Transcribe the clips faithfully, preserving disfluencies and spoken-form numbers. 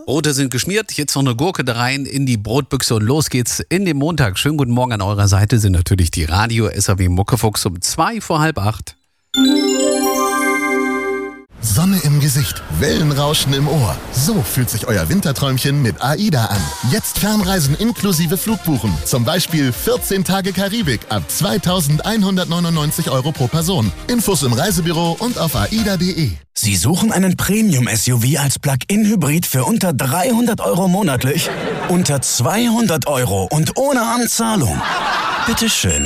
Brote sind geschmiert, jetzt noch eine Gurke da rein in die Brotbüchse und los geht's in den Montag. Schönen guten Morgen, an eurer Seite sind natürlich die Radio S A W Muckefuchs um zwei vor halb acht. Sonne im Gesicht, Wellenrauschen im Ohr. So fühlt sich euer Winterträumchen mit AIDA an. Jetzt Fernreisen inklusive Flugbuchen. Zum Beispiel vierzehn Tage Karibik ab zweitausendeinhundertneunundneunzig Euro pro Person. Infos im Reisebüro und auf aida punkt de. Sie suchen einen Premium-S U V als Plug-in-Hybrid für unter dreihundert Euro monatlich? Unter zweihundert Euro und ohne Anzahlung? Bitteschön.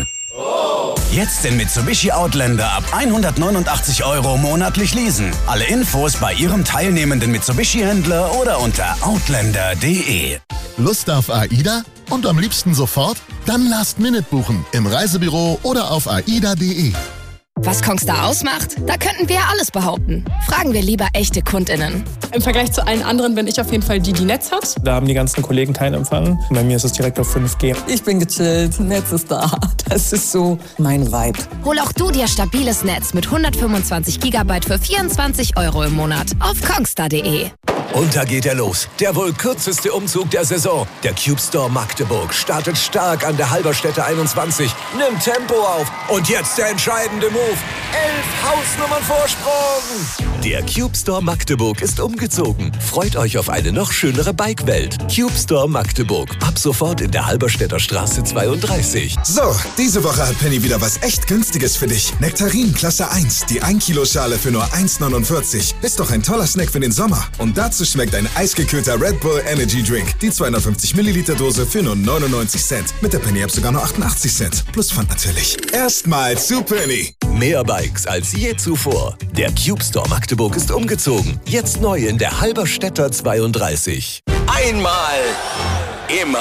Jetzt den Mitsubishi Outlander ab hundertneunundachtzig Euro monatlich leasen. Alle Infos bei Ihrem teilnehmenden Mitsubishi-Händler oder unter outlander punkt de. Lust auf AIDA? Und am liebsten sofort? Dann Last Minute buchen im Reisebüro oder auf aida punkt de. Was Kongstar ausmacht? Da könnten wir alles behaupten. Fragen wir lieber echte KundInnen. Im Vergleich zu allen anderen bin ich auf jeden Fall die, die Netz hat. Da haben die ganzen Kollegen keinen Empfang. Bei mir ist es direkt auf fünf G. Ich bin gechillt, Netz ist da. Das ist so mein Vibe. Hol auch du dir stabiles Netz mit hundertfünfundzwanzig Gigabyte für vierundzwanzig Euro im Monat auf kongstar punkt de. Und da geht er los. Der wohl kürzeste Umzug der Saison. Der Cube Store Magdeburg startet stark an der Halberstädte einundzwanzig, nimmt Tempo auf. Und jetzt der entscheidende Move. Elf Hausnummern Vorsprung. Der Cube Store Magdeburg ist umgezogen. Freut euch auf eine noch schönere Bike-Welt. Cube Store Magdeburg. Ab sofort in der Halberstädter Straße zweiunddreißig. So, diese Woche hat Penny wieder was echt Günstiges für dich. Nektarin Klasse eins. Die ein Kilo Schale für nur eins neunundvierzig. Ist doch ein toller Snack für den Sommer. Und dazu schmeckt ein eisgekühlter Red Bull Energy Drink. Die zweihundertfünfzig Milliliter Dose für nur neunundneunzig Cent. Mit der Penny App sogar nur achtundachtzig Cent. Plus Pfand natürlich. Erstmal zu Penny. Mehr Bikes als je zuvor. Der Cube Store Magdeburg ist umgezogen. Jetzt neu in der Halberstädter zweiunddreißig. Einmal, immer.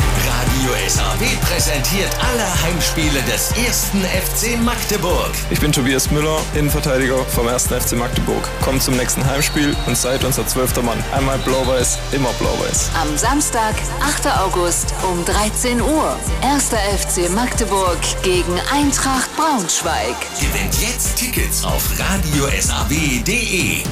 Radio S A W präsentiert alle Heimspiele des ersten F C Magdeburg. Ich bin Tobias Müller, Innenverteidiger vom ersten F C Magdeburg. Kommt zum nächsten Heimspiel und seid unser zwölfter Mann. Einmal blau-weiß, immer blau-weiß. Am Samstag, achten August um dreizehn Uhr. erster F C Magdeburg gegen Eintracht Braunschweig. Gewinnt jetzt Tickets auf radio s a w punkt de.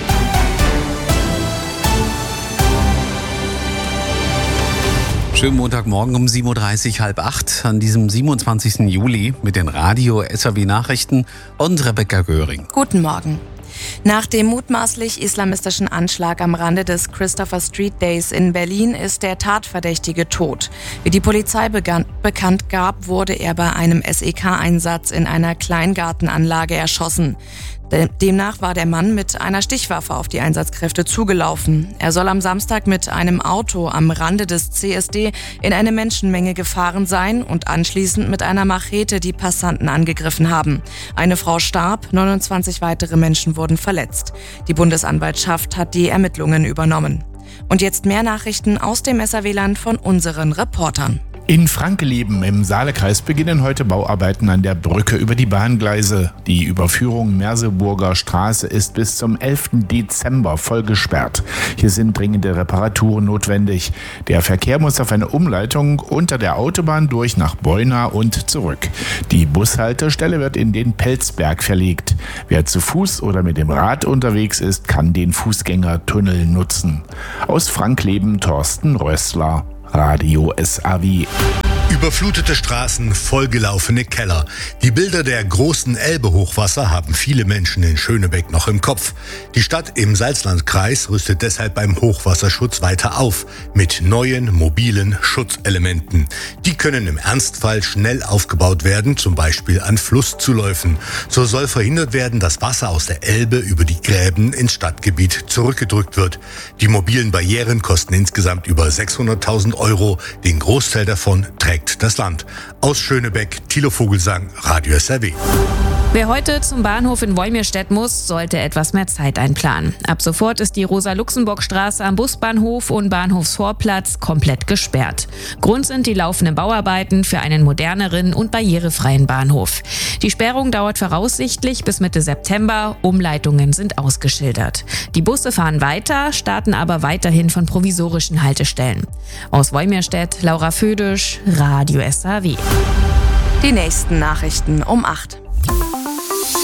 Schönen Montagmorgen um sieben Uhr dreißig, halb acht an diesem siebenundzwanzigsten Juli mit den Radio S A W Nachrichten und Rebecca Göring. Guten Morgen. Nach dem mutmaßlich islamistischen Anschlag am Rande des Christopher Street Days in Berlin ist der Tatverdächtige tot. Wie die Polizei begann, bekannt gab, wurde er bei einem S E K-Einsatz in einer Kleingartenanlage erschossen. Demnach war der Mann mit einer Stichwaffe auf die Einsatzkräfte zugelaufen. Er soll am Samstag mit einem Auto am Rande des C S D in eine Menschenmenge gefahren sein und anschließend mit einer Machete die Passanten angegriffen haben. Eine Frau starb, neunundzwanzig weitere Menschen wurden verletzt. Die Bundesanwaltschaft hat die Ermittlungen übernommen. Und jetzt mehr Nachrichten aus dem S A W-Land von unseren Reportern. In Frankeleben im Saalekreis beginnen heute Bauarbeiten an der Brücke über die Bahngleise. Die Überführung Merseburger Straße ist bis zum elften Dezember voll gesperrt. Hier sind dringende Reparaturen notwendig. Der Verkehr muss auf eine Umleitung unter der Autobahn durch nach Beuna und zurück. Die Bushaltestelle wird in den Pelzberg verlegt. Wer zu Fuß oder mit dem Rad unterwegs ist, kann den Fußgängertunnel nutzen. Aus Frankleben Thorsten Rössler. Radio S A W. Überflutete Straßen, vollgelaufene Keller. Die Bilder der großen Elbe-Hochwasser haben viele Menschen in Schönebeck noch im Kopf. Die Stadt im Salzlandkreis rüstet deshalb beim Hochwasserschutz weiter auf mit neuen mobilen Schutzelementen. Die können im Ernstfall schnell aufgebaut werden, zum Beispiel an Flusszuläufen. So soll verhindert werden, dass Wasser aus der Elbe über die Gräben ins Stadtgebiet zurückgedrückt wird. Die mobilen Barrieren kosten insgesamt über sechshunderttausend Euro. Den Großteil davon trägt das Land. Aus Schönebeck, Thilo Vogelsang, Radio S A W. Wer heute zum Bahnhof in Wolmirstedt muss, sollte etwas mehr Zeit einplanen. Ab sofort ist die Rosa-Luxemburg-Straße am Busbahnhof und Bahnhofsvorplatz komplett gesperrt. Grund sind die laufenden Bauarbeiten für einen moderneren und barrierefreien Bahnhof. Die Sperrung dauert voraussichtlich bis Mitte September. Umleitungen sind ausgeschildert. Die Busse fahren weiter, starten aber weiterhin von provisorischen Haltestellen. Aus Wolmirstedt, Laura Födisch, Radio S A W. Die nächsten Nachrichten um acht.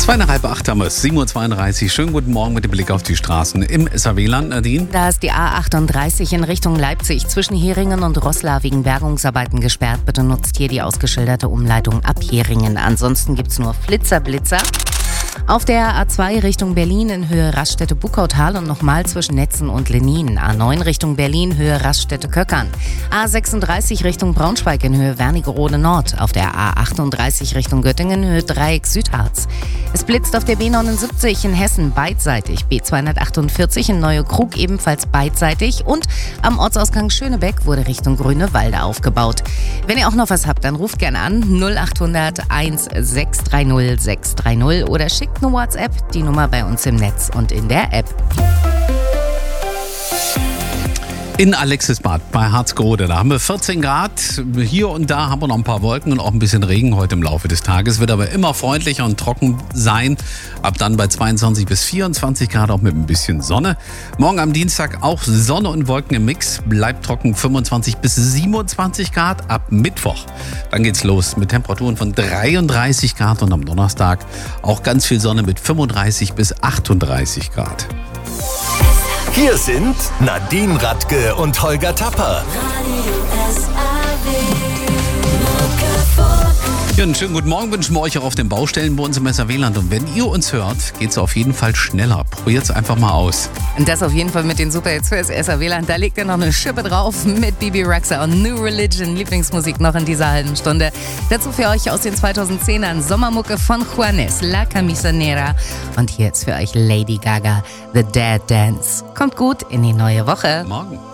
Zweieinhalb acht haben wir es, sieben Uhr zweiunddreißig. Schönen guten Morgen mit dem Blick auf die Straßen im S R W-Land, Nadine. Da ist die A achtunddreißig in Richtung Leipzig zwischen Heringen und Roßla wegen Bergungsarbeiten gesperrt. Bitte nutzt hier die ausgeschilderte Umleitung ab Heringen. Ansonsten gibt es nur Flitzer-Blitzer. Auf der A zwei Richtung Berlin in Höhe Raststätte-Buckautal und nochmal zwischen Netzen und Lenin. A neun Richtung Berlin, Höhe Raststätte-Köckern. A sechsunddreißig Richtung Braunschweig in Höhe Wernigerode Nord. Auf der A achtunddreißig Richtung Göttingen, Höhe Dreieck Südharz. Es blitzt auf der B neunundsiebzig in Hessen beidseitig. B zweihundertachtundvierzig in Neue Krug ebenfalls beidseitig. Und am Ortsausgang Schönebeck wurde Richtung Grünewalde aufgebaut. Wenn ihr auch noch was habt, dann ruft gerne an null achthundert eins sechs drei null sechs drei null oder schickt eine WhatsApp, die Nummer bei uns im Netz und in der App. In Alexisbad bei Harzgrode, da haben wir vierzehn Grad. Hier und da haben wir noch ein paar Wolken und auch ein bisschen Regen heute im Laufe des Tages. Wird aber immer freundlicher und trocken sein. Ab dann bei zweiundzwanzig bis vierundzwanzig Grad, auch mit ein bisschen Sonne. Morgen am Dienstag auch Sonne und Wolken im Mix. Bleibt trocken, fünfundzwanzig bis siebenundzwanzig Grad. Ab Mittwoch, dann geht's los mit Temperaturen von dreiunddreißig Grad. Und am Donnerstag auch ganz viel Sonne mit fünfunddreißig bis achtunddreißig Grad. Hier sind Nadine Radke und Holger Tapper. Ja, einen schönen guten Morgen wünschen wir euch auch auf den Baustellen bei uns im S R W-Land. Und wenn ihr uns hört, geht's auf jeden Fall schneller. Probiert es einfach mal aus. Und das auf jeden Fall mit den Superhits fürs S R W-Land. Da legt ihr noch eine Schippe drauf mit Bibi Rexha und New Religion. Lieblingsmusik noch in dieser halben Stunde. Dazu für euch aus den zweitausendzehnern Sommermucke von Juanes, La Camisa Negra. Und hier ist für euch Lady Gaga, The Dead Dance. Kommt gut in die neue Woche. Morgen.